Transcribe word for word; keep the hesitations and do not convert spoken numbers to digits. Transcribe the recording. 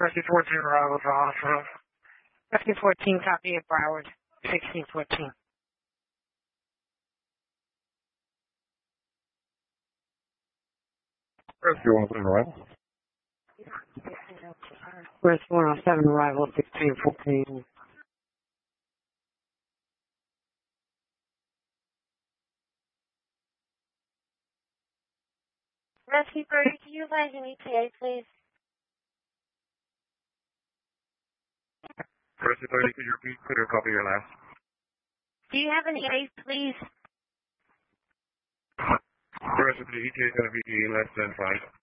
Rescue fourteen, arrival to hospital. Rescue fourteen, copy at Broward, sixteen fourteen. Rescue one oh seven, arrival. Rescue one oh seven, arrival, sixteen fourteen. Rescue thirty, can you advise an E T A, please? Rescue thirty, could you repeat? Could you copy your last? Do you have an E T A, please? Rescue, the E T A is going to be less than five.